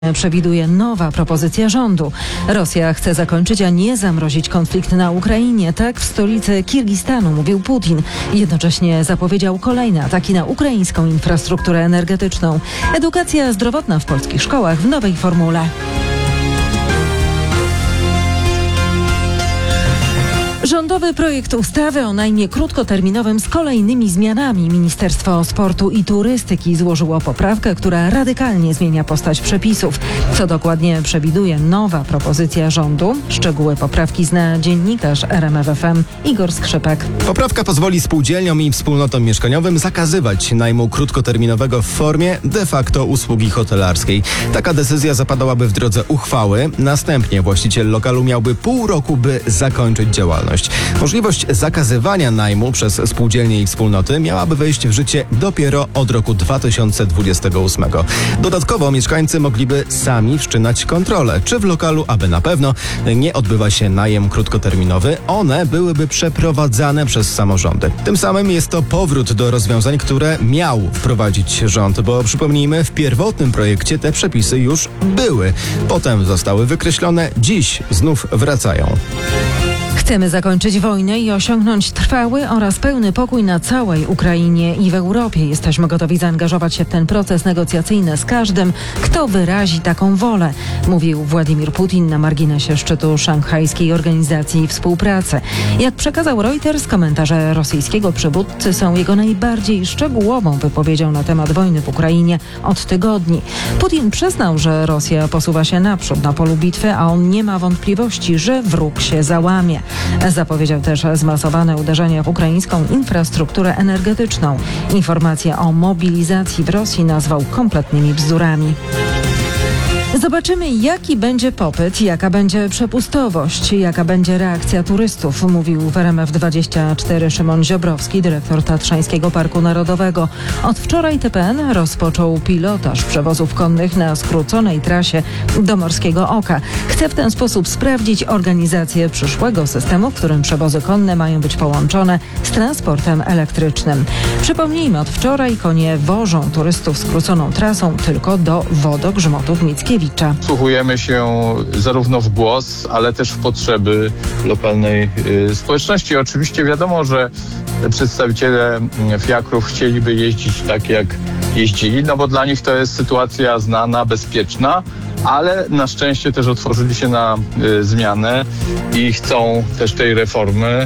Przewiduje nowa propozycja rządu. Rosja chce zakończyć, a nie zamrozić konflikt na Ukrainie. Tak w stolicy Kirgistanu mówił Putin. Jednocześnie zapowiedział kolejne ataki na ukraińską infrastrukturę energetyczną. Edukacja zdrowotna w polskich szkołach w nowej formule. Rządowy projekt ustawy o najmie krótkoterminowym z kolejnymi zmianami. Ministerstwo Sportu i Turystyki złożyło poprawkę, która radykalnie zmienia postać przepisów. Co dokładnie przewiduje nowa propozycja rządu? Szczegóły poprawki zna dziennikarz RMF FM Igor Skrzypek. Poprawka pozwoli spółdzielniom i wspólnotom mieszkaniowym zakazywać najmu krótkoterminowego w formie de facto usługi hotelarskiej. Taka decyzja zapadałaby w drodze uchwały. Następnie właściciel lokalu miałby pół roku, by zakończyć działalność. Możliwość zakazywania najmu przez spółdzielnie i wspólnoty miałaby wejść w życie dopiero od roku 2028. Dodatkowo mieszkańcy mogliby sami wszczynać kontrolę, czy w lokalu, aby na pewno nie odbywa się najem krótkoterminowy. One byłyby przeprowadzane przez samorządy. Tym samym jest to powrót do rozwiązań, które miał wprowadzić rząd, bo przypomnijmy, w pierwotnym projekcie te przepisy już były. Potem zostały wykreślone, dziś znów wracają. Chcemy zakończyć wojnę i osiągnąć trwały oraz pełny pokój na całej Ukrainie i w Europie. Jesteśmy gotowi zaangażować się w ten proces negocjacyjny z każdym, kto wyrazi taką wolę, mówił Władimir Putin na marginesie szczytu Szanghajskiej Organizacji Współpracy. Jak przekazał Reuters, komentarze rosyjskiego przywódcy są jego najbardziej szczegółową wypowiedzią na temat wojny w Ukrainie od tygodni. Putin przyznał, że Rosja posuwa się naprzód na polu bitwy, a on nie ma wątpliwości, że wróg się załamie. Zapowiedział też zmasowane uderzenia w ukraińską infrastrukturę energetyczną. Informacje o mobilizacji w Rosji nazwał kompletnymi bzdurami. Zobaczymy, jaki będzie popyt, jaka będzie przepustowość, jaka będzie reakcja turystów, mówił w RMF24 Szymon Ziobrowski, dyrektor Tatrzańskiego Parku Narodowego. Od wczoraj TPN rozpoczął pilotaż przewozów konnych na skróconej trasie do Morskiego Oka. Chce w ten sposób sprawdzić organizację przyszłego systemu, w którym przewozy konne mają być połączone z transportem elektrycznym. Przypomnijmy, od wczoraj konie wożą turystów skróconą trasą tylko do wodogrzmotów Mickiewicza. Wsłuchujemy się zarówno w głos, ale też w potrzeby lokalnej społeczności. Oczywiście wiadomo, że przedstawiciele fiakrów chcieliby jeździć tak, jak jeździli, no bo dla nich to jest sytuacja znana, bezpieczna, ale na szczęście też otworzyli się na zmianę i chcą też tej reformy.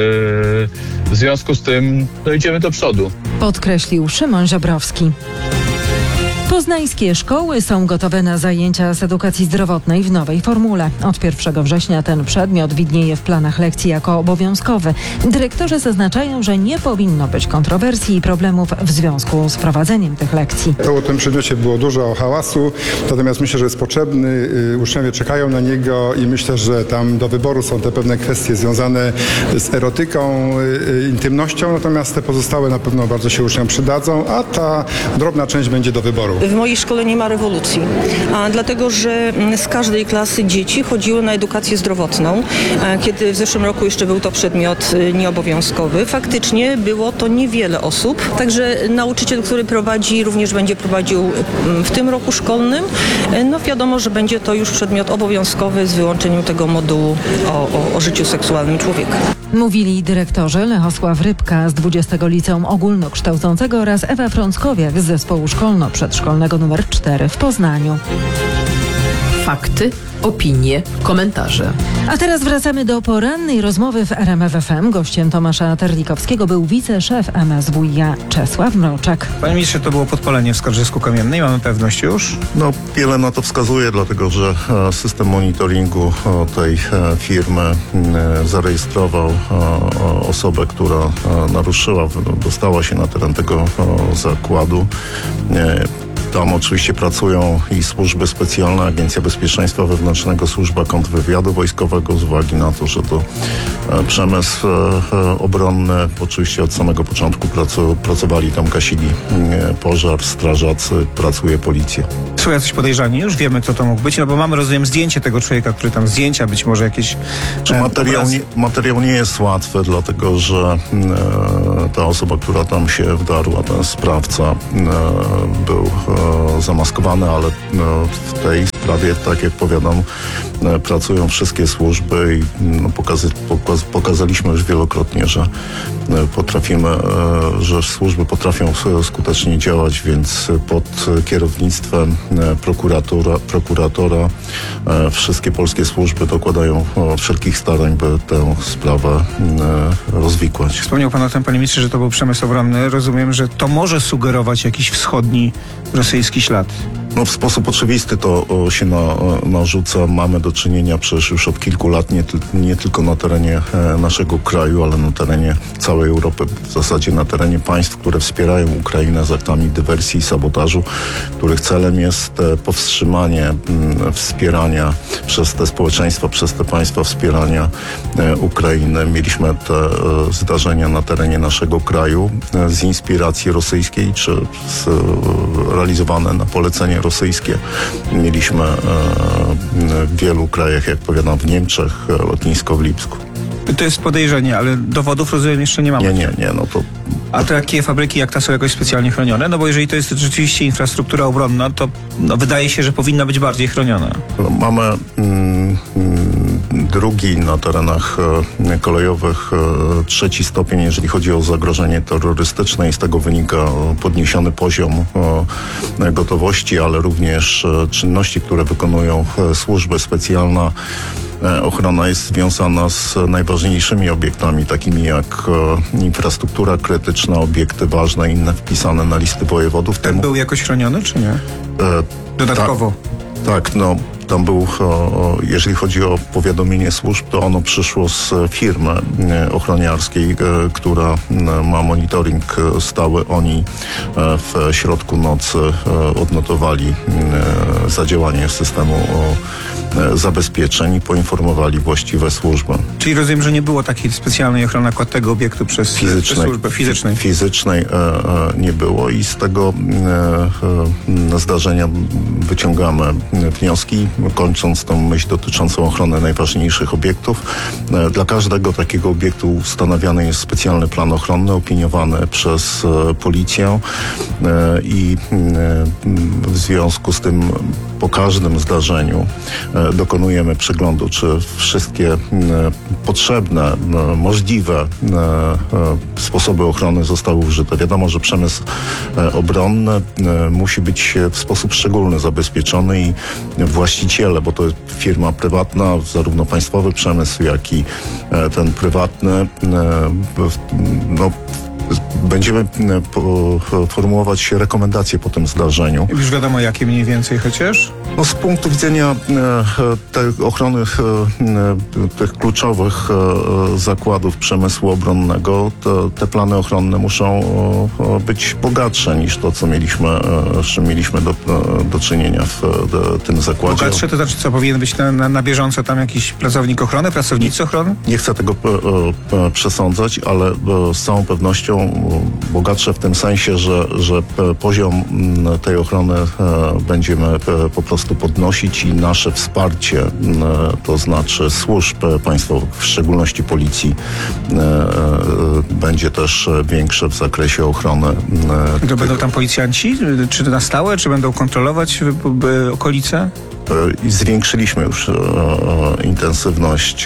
W związku z tym idziemy do przodu. Podkreślił Szymon Ziobrowski. Poznańskie szkoły są gotowe na zajęcia z edukacji zdrowotnej w nowej formule. Od 1 września ten przedmiot widnieje w planach lekcji jako obowiązkowy. Dyrektorzy zaznaczają, że nie powinno być kontrowersji i problemów w związku z prowadzeniem tych lekcji. O tym przedmiocie było dużo hałasu, natomiast myślę, że jest potrzebny. Uczniowie czekają na niego i myślę, że tam do wyboru są te pewne kwestie związane z erotyką, intymnością, natomiast te pozostałe na pewno bardzo się uczniom przydadzą, a ta drobna część będzie do wyboru. W mojej szkole nie ma rewolucji, dlatego że z każdej klasy dzieci chodziły na edukację zdrowotną. Kiedy w zeszłym roku jeszcze był to przedmiot nieobowiązkowy, faktycznie było to niewiele osób. Także nauczyciel, który prowadzi, również będzie prowadził w tym roku szkolnym. No wiadomo, że będzie to już przedmiot obowiązkowy z wyłączeniem tego modułu o życiu seksualnym człowieka. Mówili dyrektorzy Lechosław Rybka z 20 Liceum Ogólnokształcącego oraz Ewa Frąckowiak z Zespołu Szkolno-Przedszkolnego nr 4 w Poznaniu. Fakty, opinie, komentarze. A teraz wracamy do porannej rozmowy w RMF FM. Gościem Tomasza Terlikowskiego był wiceszef MSWiA Czesław Mroczek. Panie ministrze, to było podpalenie w Skarżysku Kamiennej. Mamy pewność już? No, wiele na to wskazuje, dlatego że system monitoringu tej firmy zarejestrował osobę, która naruszyła, dostała się na teren tego zakładu. Tam oczywiście pracują i służby specjalne, Agencja Bezpieczeństwa Wewnętrznego, Służba Kontrwywiadu Wojskowego, z uwagi na to, że to przemysł obronny. Oczywiście od samego początku pracowali tam, gasili pożar, strażacy, pracuje policja. Są jacyś podejrzani? Już wiemy, kto to mógł być, no bo mamy, rozumiem, zdjęcie tego człowieka, który tam zdjęcia, być może jakieś... Materiał nie jest łatwy, dlatego że ta osoba, która tam się wdarła, ten sprawca, był zamaskowane, ale w tej sprawie, tak jak powiadam, pracują wszystkie służby i pokazaliśmy już wielokrotnie, że że służby potrafią skutecznie działać, więc pod kierownictwem prokuratora wszystkie polskie służby dokładają wszelkich starań, by tę sprawę rozwikłać. Wspomniał pan o tym, panie ministrze, że to był przemysł obronny. Rozumiem, że to może sugerować jakiś wschodni rosyjski ślad. No, w sposób oczywisty to się narzuca. Mamy do czynienia przecież już od kilku lat nie tylko na terenie naszego kraju, ale na terenie całej Europy, w zasadzie na terenie państw, które wspierają Ukrainę z aktami dywersji i sabotażu, których celem jest powstrzymanie wspierania przez te społeczeństwa, przez te państwa wspierania Ukrainy. Mieliśmy te zdarzenia na terenie naszego kraju z inspiracji rosyjskiej, czy realizowane na polecenie rosyjskie. Mieliśmy w wielu krajach, jak powiadam, w Niemczech, lotnisko w Lipsku. To jest podejrzenie, ale dowodów, rozumiem, jeszcze nie mamy. Nie, no to... A takie fabryki jak ta są jakoś specjalnie chronione? No bo jeżeli to jest rzeczywiście infrastruktura obronna, to wydaje się, że powinna być bardziej chroniona. Mamy drugi na terenach kolejowych, trzeci stopień, jeżeli chodzi o zagrożenie terrorystyczne i z tego wynika podniesiony poziom gotowości, ale również czynności, które wykonują służby specjalne. Ochrona jest związana z najważniejszymi obiektami, takimi jak infrastruktura krytyczna, obiekty ważne, inne wpisane na listy wojewodów. Ten był jakoś chroniony, czy nie? Dodatkowo? Tak, no tam był, jeżeli chodzi o powiadomienie służb, to ono przyszło z firmy ochroniarskiej, która ma monitoring stały. Oni w środku nocy odnotowali zadziałanie systemu zabezpieczeń i poinformowali właściwe służby. Czyli rozumiem, że nie było takiej specjalnej ochrony akurat tego obiektu przez służbę fizycznej? Fizycznej nie było i z tego zdarzenia wyciągamy wnioski, kończąc tą myśl dotyczącą ochrony najważniejszych obiektów. Dla każdego takiego obiektu ustanawiany jest specjalny plan ochronny, opiniowany przez policję i w związku z tym po każdym zdarzeniu dokonujemy przeglądu, czy wszystkie potrzebne, możliwe sposoby ochrony zostały użyte. Wiadomo, że przemysł obronny musi być w sposób szczególny zabezpieczony i właściciele, bo to jest firma prywatna, zarówno państwowy przemysł, jak i ten prywatny, będziemy formułować rekomendacje po tym zdarzeniu. Już wiadomo, jakie mniej więcej chociaż? No, z punktu widzenia tej ochrony tych kluczowych zakładów przemysłu obronnego, te plany ochronne muszą być bogatsze niż to, z czym mieliśmy do czynienia w tym zakładzie. Bogatsze to znaczy co? Powinien być na bieżąco tam jakiś pracownik ochrony, pracownicy ochrony? Nie chcę tego przesądzać, ale z całą pewnością bogatsze w tym sensie, że poziom tej ochrony będziemy po prostu podnosić i nasze wsparcie, to znaczy służb państwowych, w szczególności policji, będzie też większe w zakresie ochrony. To będą tam policjanci? Czy na stałe? Czy będą kontrolować okolice? Zwiększyliśmy już intensywność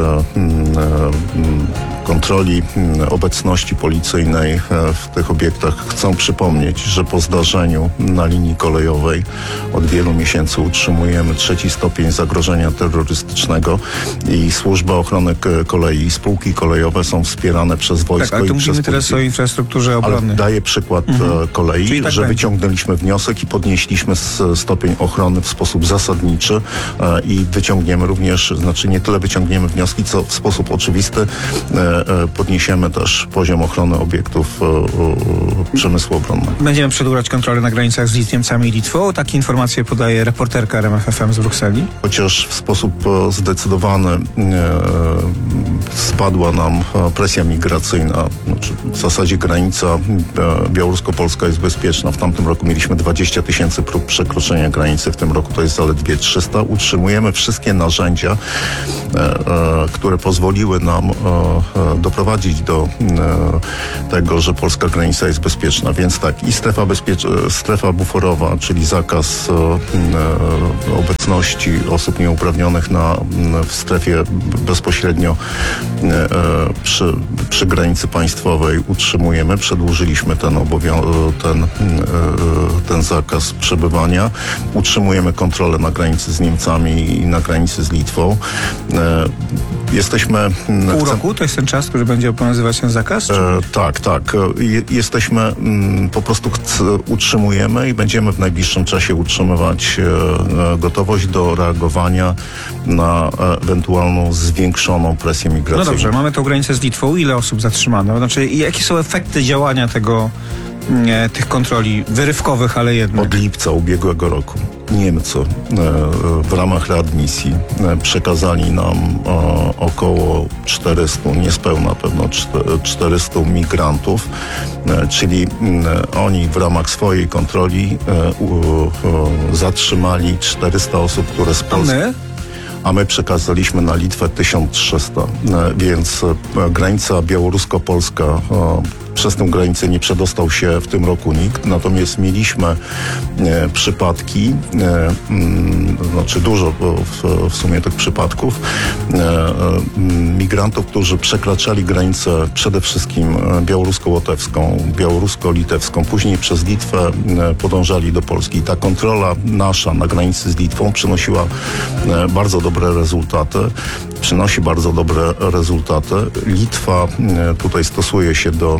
kontroli obecności policyjnej w tych obiektach. Chcę przypomnieć, że po zdarzeniu na linii kolejowej od wielu miesięcy utrzymujemy trzeci stopień zagrożenia terrorystycznego i Służba Ochrony Kolei i spółki kolejowe są wspierane przez wojsko. Tak, ale tu i przez mówimy teraz o infrastrukturze obronnej. Ale daję przykład kolei, tak że wyciągnęliśmy wniosek i podnieśliśmy stopień ochrony w sposób zasadniczy i wyciągniemy również, znaczy nie tyle wyciągniemy wnioski, co w sposób oczywisty podniesiemy też poziom ochrony obiektów przemysłu obronnego. Będziemy przedłużać kontrolę na granicach z Niemcami i Litwą. Takie informacje podaje reporterka RMF FM z Brukseli. Chociaż w sposób zdecydowany spadła nam presja migracyjna. Znaczy, w zasadzie granica białorusko-polska jest bezpieczna. W tamtym roku mieliśmy 20 000 prób przekroczenia granicy. W tym roku to jest zaledwie 300. Utrzymujemy wszystkie narzędzia, które pozwoliły nam doprowadzić do tego, że polska granica jest bezpieczna. Więc tak, i strefa buforowa, czyli zakaz obecności osób nieuprawnionych w strefie bezpośrednio przy granicy państwowej utrzymujemy. Przedłużyliśmy ten zakaz przebywania. Utrzymujemy kontrolę na granicy z Niemcami i na granicy z Litwą. Jesteśmy... Pół roku to jest ten czas, który będzie obowiązywać ten zakaz? Tak. Jesteśmy, po prostu utrzymujemy i będziemy w najbliższym czasie utrzymywać gotowość do reagowania na ewentualną zwiększoną presję migracyjną. No dobrze, mamy tą granicę z Litwą. Ile osób zatrzymano? Znaczy, jakie są efekty działania tych kontroli wyrywkowych, ale jednak? Od lipca ubiegłego roku Niemcy w ramach readmisji przekazali nam około 400, niespełna pewno 400 migrantów, czyli oni w ramach swojej kontroli zatrzymali 400 osób, które z Polski... A my przekazaliśmy na Litwę 1300, więc granica białorusko-polska, przez tę granicę nie przedostał się w tym roku nikt, natomiast mieliśmy przypadki, znaczy dużo w sumie tych przypadków, migrantów, którzy przekraczali granicę przede wszystkim białorusko-łotewską, białorusko-litewską, później przez Litwę podążali do Polski. I ta kontrola nasza na granicy z Litwą przynosiła bardzo dobre rezultaty. Przynosi bardzo dobre rezultaty. Litwa tutaj stosuje się do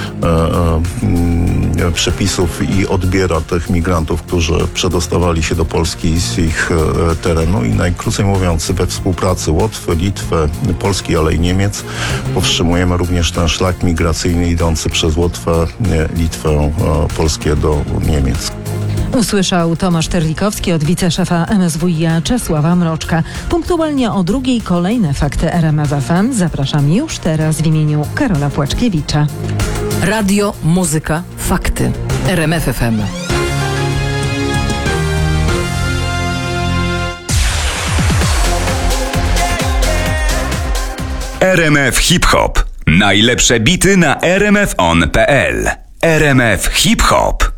przepisów i odbiera tych migrantów, którzy przedostawali się do Polski z ich terenu i najkrócej mówiąc we współpracy Łotwy, Litwy, Polski, ale i Niemiec powstrzymujemy również ten szlak migracyjny idący przez Łotwę, Litwę, Polskę do Niemiec. Usłyszał Tomasz Terlikowski od wiceszefa MSWiA Czesława Mroczka. Punktualnie o 2:00 kolejne fakty RMF FM. Zapraszam już teraz w imieniu Karola Płaczkiewicza. Radio, muzyka, fakty. RMF FM. RMF Hip Hop. Najlepsze bity na rmfon.pl. RMF Hip Hop.